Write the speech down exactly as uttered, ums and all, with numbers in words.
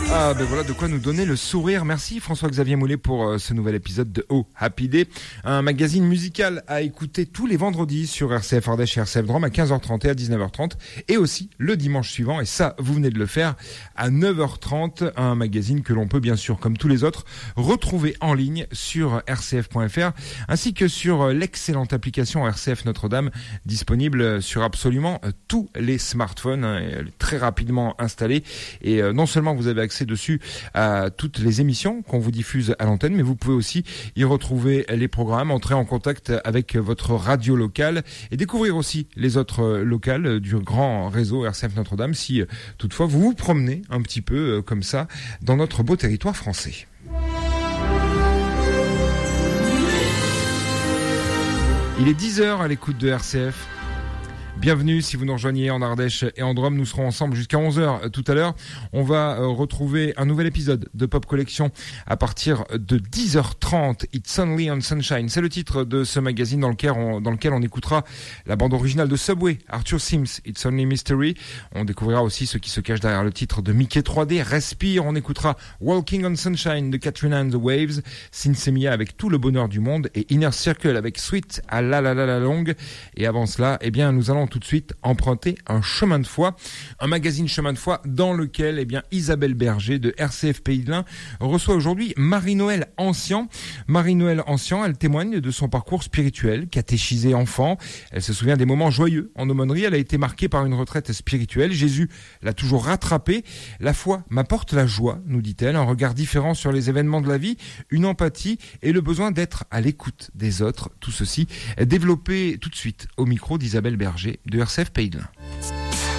Ah ben voilà de quoi nous donner le sourire. Merci François-Xavier Moulet pour euh, ce nouvel épisode de Oh Happy Day, un magazine musical à écouter tous les vendredis sur R C F Ardèche et R C F Drôme à quinze heures trente et à dix-neuf heures trente, et aussi le dimanche suivant, et ça vous venez de le faire, à neuf heures trente, un magazine que l'on peut bien sûr, comme tous les autres, retrouver en ligne sur r c f point f r ainsi que sur l'excellente application R C F Notre-Dame, disponible sur absolument tous les smartphones, hein, très rapidement installée, et euh, non seulement vous avez accès dessus à toutes les émissions qu'on vous diffuse à l'antenne, mais vous pouvez aussi y retrouver les programmes, entrer en contact avec votre radio locale et découvrir aussi les autres locales du grand réseau R C F Notre-Dame si toutefois vous vous promenez un petit peu comme ça dans notre beau territoire français. Il est dix heures à l'écoute de R C F. Bienvenue si vous nous rejoignez en Ardèche et en Drôme. Nous serons ensemble jusqu'à onze heures tout à l'heure. On va euh, retrouver un nouvel épisode de Pop Collection à partir de dix heures trente. It's Only on Sunshine. C'est le titre de ce magazine dans lequel on, dans lequel on écoutera la bande originale de Subway, Arthur Sims, It's Only Mystery. On découvrira aussi ce qui se cache derrière le titre de Mickey trois D, Respire. On écoutera Walking on Sunshine de Katrina and the Waves, Sinsemia avec Tout le bonheur du monde et Inner Circle avec Sweet à la la la la longue. Et avant cela, eh bien, nous allons tout de suite emprunter un chemin de foi, un magazine chemin de foi dans lequel eh bien Isabelle Berger de R C F Pays de l'Ain reçoit aujourd'hui Marie-Noël Ancien. Marie-Noël Ancien, elle témoigne de son parcours spirituel, catéchisée enfant. Elle se souvient des moments joyeux en aumônerie. Elle a été marquée par une retraite spirituelle. Jésus l'a toujours rattrapée. La foi m'apporte la joie, nous dit-elle, un regard différent sur les événements de la vie, une empathie et le besoin d'être à l'écoute des autres. Tout ceci est développé tout de suite au micro d'Isabelle Berger de R C F Pays de l'Ain.